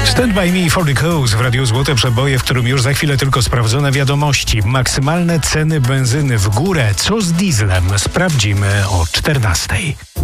Stand by me for the cause w Radiu Złote Przeboje, w którym już za chwilę tylko sprawdzone wiadomości. Maksymalne ceny benzyny w górę. Co z dieslem? Sprawdzimy o 14:00.